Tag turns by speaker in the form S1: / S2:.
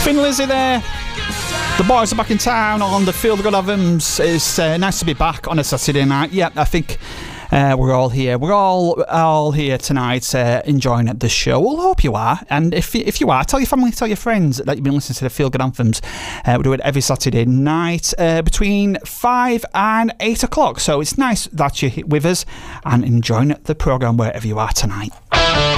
S1: Finn Lizzy there. The boys are back in town on the Feel the Good Anthems. It's nice to be back on a Saturday night. Yeah, I think we're all here. We're all here tonight enjoying the show. Well, I hope you are. And if you are, tell your family, tell your friends that you've been listening to the Feel Good Anthems. We do it every Saturday night between 5 and 8 o'clock. So it's nice that you're with us and enjoying the programme wherever you are tonight.